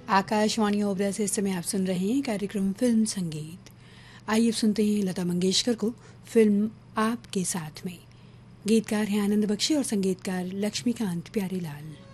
आकाशवाणी ओबरा से इस समय आप सुन रहे हैं कार्यक्रम फिल्म संगीत। आइए सुनते हैं लता मंगेशकर को फिल्म आपके साथ में। गीतकार हैं आनंद बख्शी और संगीतकार लक्ष्मीकांत प्यारेलाल।